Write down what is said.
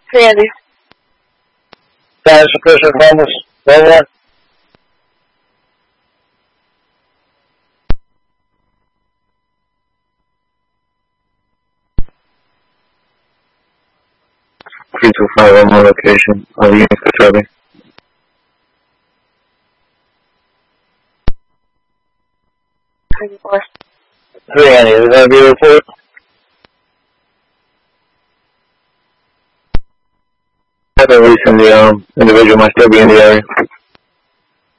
Sandy. Sign sufficient homeless. Over. Three two five on my location. All units for Charlie. 24. 3 Annie, is that be a report? Releasing the individual might still be in the area.